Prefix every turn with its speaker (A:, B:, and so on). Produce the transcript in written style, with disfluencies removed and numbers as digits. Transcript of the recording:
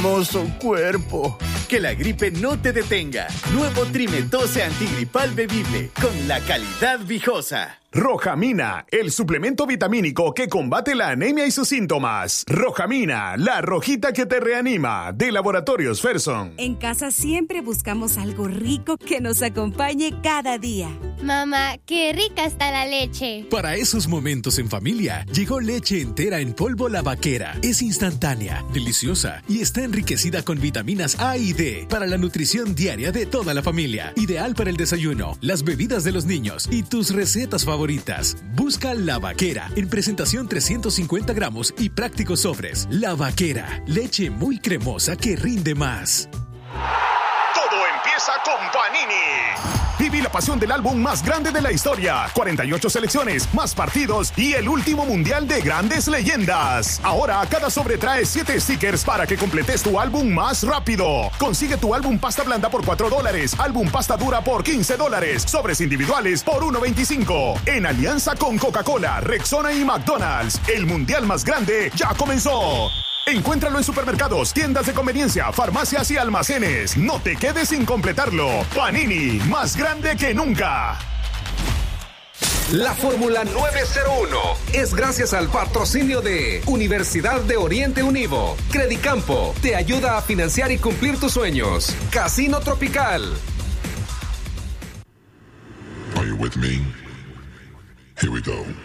A: hermoso cuerpo.
B: Que la gripe no te detenga. Nuevo Trimetose antigripal bebible con la calidad Viejosa.
C: Rojamina, el suplemento vitamínico que combate la anemia y sus síntomas. Rojamina, la rojita que te reanima, de Laboratorios Ferson.
D: En casa siempre buscamos algo rico que nos acompañe cada día.
E: Mamá, qué rica está la leche.
F: Para esos momentos en familia, llegó leche entera en polvo La Vaquera. Es instantánea, deliciosa y está enriquecida con vitaminas A y D para la nutrición diaria de toda la familia. Ideal para el desayuno, las bebidas de los niños y tus recetas favoritas. Busca La Vaquera en presentación 350 gramos y prácticos sobres. La Vaquera, leche muy cremosa que rinde más.
C: Todo empieza con Panini. Viví la pasión del álbum más grande de la historia. 48 selecciones, más partidos y el último mundial de grandes leyendas. Ahora cada sobre trae 7 stickers para que completes tu álbum más rápido. Consigue tu álbum pasta blanda por $4, álbum pasta dura por $15, sobres individuales por $1.25. En alianza con Coca-Cola, Rexona y McDonald's. El mundial más grande ya comenzó. Encuéntralo en supermercados, tiendas de conveniencia, farmacias y almacenes. No te quedes sin completarlo. Panini, más grande que nunca.
G: La Fórmula 901 es gracias al patrocinio de Universidad de Oriente Univo. Credicampo te ayuda a financiar y cumplir tus sueños. Casino Tropical.
H: Are you with me? Here we go.